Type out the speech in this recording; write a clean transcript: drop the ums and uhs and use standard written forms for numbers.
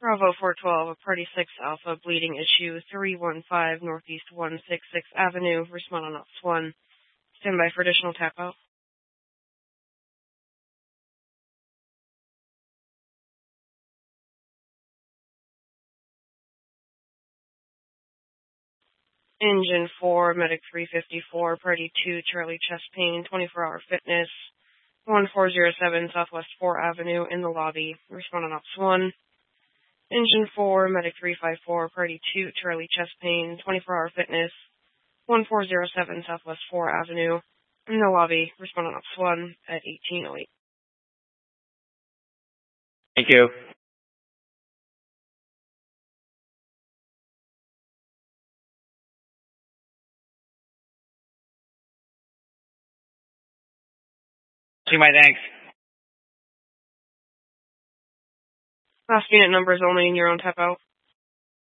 Bravo 412, a Party 6 Alpha, bleeding issue 315 Northeast 166 Avenue, respond on Ops 1. Stand by for additional tap out. Engine 4, Medic 354, Party 2, Charlie chest pain, 24-hour fitness, 1407 Southwest 4 Avenue in the lobby, respond on Ops 1. Engine 4, Medic 354, Party 2, Charlie chest pain, 24-hour fitness, 1407 Southwest 4 Avenue in the lobby, respond on Ops 1 at 1808. Thank you. See my thanks. Last unit numbers only in your own tap out.